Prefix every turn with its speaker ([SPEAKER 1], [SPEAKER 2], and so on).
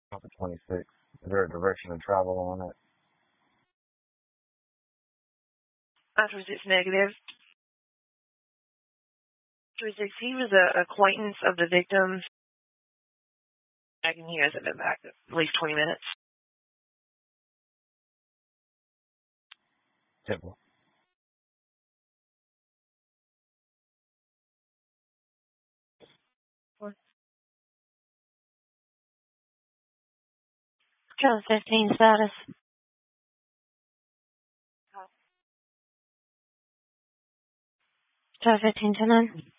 [SPEAKER 1] For 26. Is there a direction of travel on it?
[SPEAKER 2] 926 negative. 36, he was an acquaintance of the victim. He hasn't been back at least 20 minutes.
[SPEAKER 1] Temple.
[SPEAKER 3] Code 15 status. Code 15 to 9.